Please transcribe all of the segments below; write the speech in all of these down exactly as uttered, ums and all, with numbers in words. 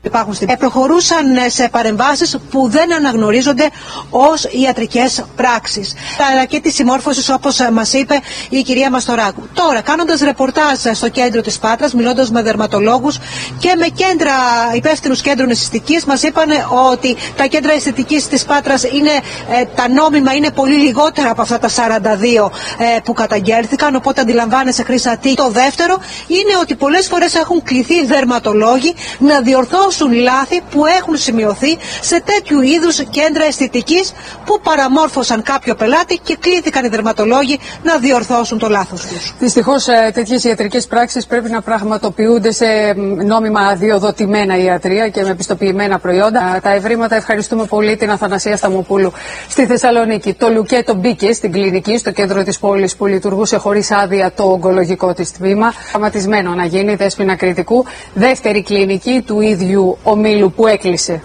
υπάρχουν στην... ε, προχωρούσαν σε παρεμβάσεις που δεν αναγνωρίζονται ως ιατρικές πράξεις. Αλλά και τη συμμόρφωση, όπως μας είπε η κυρία Μαστοράκου. Τώρα, κάνοντας ρεπορτάζ στο κέντρο της Πάτρας, μιλώντας με δερματολόγους και με κέντρα, υπεύθυνους κέντρων αισθητικής, μας είπαν ότι τα κέντρα αισθητικής της Πάτρας είναι, ε, τα νόμιμα είναι πολύ λιγότερα από αυτά τα σαράντα δύο ε, που καταγγέλθηκαν. Οπότε αντιλαμβάνεσαι, Χρύσα, τι. Το δεύτερο είναι ότι πολλές φορές έχουν κληθεί δερματολόγοι να διορθώσουν λάθη που έχουν σημειωθεί σε τέτοιου είδους κέντρα αισθητικής που παραμόρφωσαν κάποιο πελάτη και κλήθηκαν οι δερματολόγοι να διορθώσουν το λάθος τους. Δυστυχώς, τέτοιες ιατρικές πράξεις πρέπει να πραγματοποιούνται σε νόμιμα αδειοδοτημένα ιατρεία και με πιστοποιημένα προϊόντα. Τα ευρήματα, ευχαριστούμε πολύ την Αθανασία Σταμοπούλου στη Θεσσαλονίκη. Το Λουκέτο μπήκε στην κλινική στο κέντρο της πόλης που λειτουργούσε χωρίς άδεια το ογκολογικό της τμήμα. Σταματισμένο να γίνει, Δέσποινα Κρητικού, δεύτερη κλινική του ίδιου ομίλου που έκλεισε.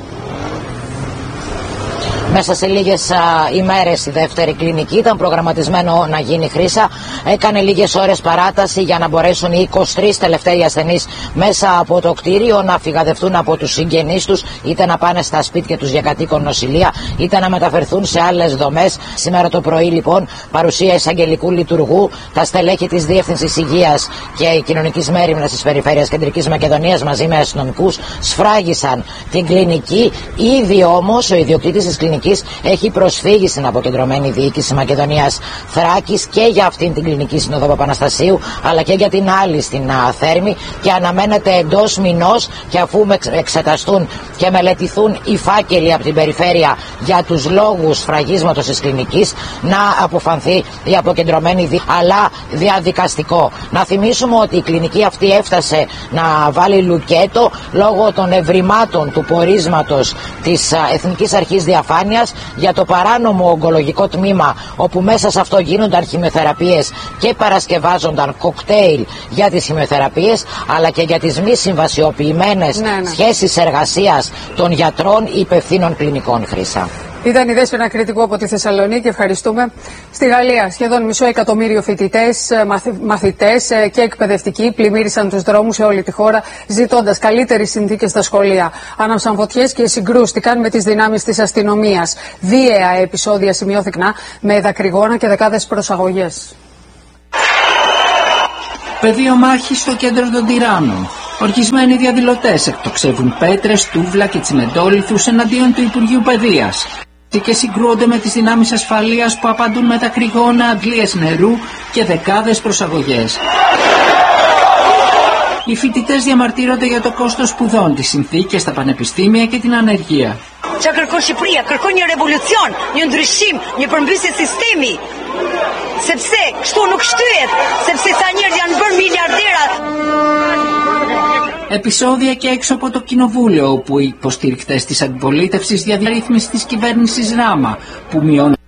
Μέσα σε λίγες α, ημέρες η δεύτερη κλινική ήταν προγραμματισμένο να γίνει, Χρύσα. Έκανε λίγες ώρες παράταση για να μπορέσουν οι είκοσι τρεις τελευταίοι ασθενείς μέσα από το κτίριο να φυγαδευτούν από τους συγγενείς τους, είτε να πάνε στα σπίτια τους για κατοίκον νοσηλεία, είτε να μεταφερθούν σε άλλες δομές. Σήμερα το πρωί, λοιπόν, παρουσία εισαγγελικού λειτουργού, τα στελέχη της Διεύθυνσης Υγείας και Κοινωνικής Μέριμνας της Περιφέρειας Κεντρικής Μακεδονίας μαζί με αστυνομικούς σφράγισαν την κλινική. Ήδη όμως ο ιδιοκτήτης της κλινικής έχει προσφύγει στην αποκεντρωμένη διοίκηση Μακεδονίας Θράκης και για αυτήν την κλινική στην Οδό Παπαναστασίου, αλλά και για την άλλη στην α, Θέρμη, και αναμένεται εντός μηνός, και αφού εξεταστούν και μελετηθούν οι φάκελοι από την περιφέρεια για τους λόγους σφραγίσματος της κλινικής, να αποφανθεί η αποκεντρωμένη διοίκηση, αλλά διαδικαστικό. Να θυμίσουμε ότι η κλινική αυτή έφτασε να βάλει λουκέτο λόγω των ευρημάτων του πορίσματος της α, Εθνικής Αρχής Διαφάνειας για το παράνομο ογκολογικό τμήμα, όπου μέσα σε αυτό γίνονταν χημειοθεραπείες και παρασκευάζονταν κοκτέιλ για τις χημειοθεραπείες, αλλά και για τις μη συμβασιοποιημένες ναι, ναι. σχέσεις εργασίας των γιατρών υπευθύνων κλινικών, Χρύσα. Ήταν η Δέσποινα Κρητικού από τη Θεσσαλονίκη. Ευχαριστούμε. Στη Γαλλία, σχεδόν μισό εκατομμύριο φοιτητές, μαθητές και εκπαιδευτικοί πλημμύρισαν τους δρόμους σε όλη τη χώρα, ζητώντας καλύτερες συνθήκες στα σχολεία. Άναψαν φωτιές και συγκρούστηκαν με τις δυνάμεις της αστυνομίας. Βίαια επεισόδια σημειώθηκαν με δακρυγόνα και δεκάδες προσαγωγές. Πεδίο μάχη στο κέντρο των Τυράννων. Οργισμένοι διαδηλωτές εκτοξεύουν πέτρες, τούβλα και τσιμεντόλιθους εναντίον του Υπουργείου Παιδείας. Και συγκρούονται με τις δυνάμεις ασφαλείας που απαντούν με δακρυγόνα, αντλίες νερού και δεκάδες προσαγωγές. Οι φοιτητές διαμαρτύρονται για το κόστος σπουδών, τις συνθήκες στα πανεπιστήμια και την ανεργία. Qa kërkon Shqipëria, kërkon një revolucion, një ndryshim, një përmbysje sistemi. Sepse kështu nuk shtyhet, sepse sa njerëz janë bërë miliardera. Επεισόδια και έξω από το κοινοβούλιο, όπου οι υποστηρικτές της αντιπολίτευσης διαδραματίζουν της κυβέρνησης Ράμα, που μειώνει